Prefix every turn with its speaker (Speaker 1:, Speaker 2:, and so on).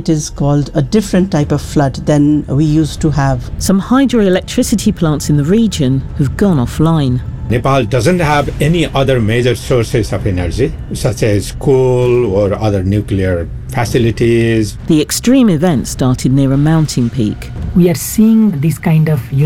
Speaker 1: it is called a different type of flood than we used to have.
Speaker 2: Some hydroelectricity plants in the region have gone offline.
Speaker 3: Nepal doesn't have any other major sources of energy, such as coal or other nuclear facilities.
Speaker 2: The extreme event started near a mountain peak.
Speaker 4: We are seeing this kind of